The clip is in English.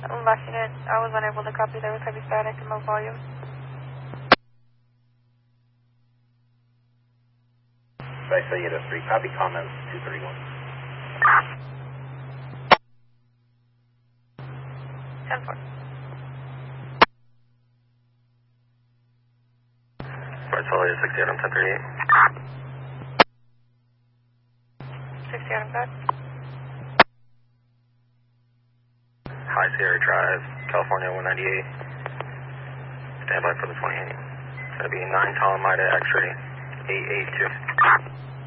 Last unit, I was unable to copy. There was heavy static and low volume. Right, so unit 3, copy comments 231. 10-4. Right, so 68 on 1038. 60 on back. High Sierra Drive, California 198. Stand by for the 28. It's going to be 9 Talamida X-ray 882.